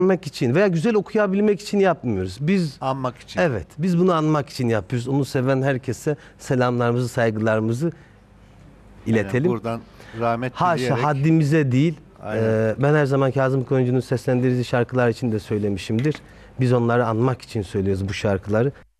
Anmak için veya güzel okuyabilmek için yapmıyoruz. Biz Anmak için. evet, biz bunu anmak için yapıyoruz. Onu seven herkese selamlarımızı, saygılarımızı iletelim. Yani buradan rahmet dileyerek. Haşa haddimize değil. Aynen. Ben her zaman Kazım Koyuncu'nun seslendirdiği şarkılar için de söylemişimdir. Biz onları anmak için söylüyoruz bu şarkıları.